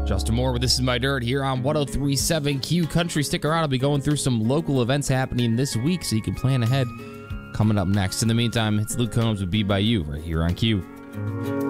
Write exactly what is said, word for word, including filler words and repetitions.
Justin Moore with This Is My Dirt here on one oh three point seven Q Country. Stick around. I'll be going through some local events happening this week so you can plan ahead. Coming up next. In the meantime, it's Luke Combs with Be By You right here on Q.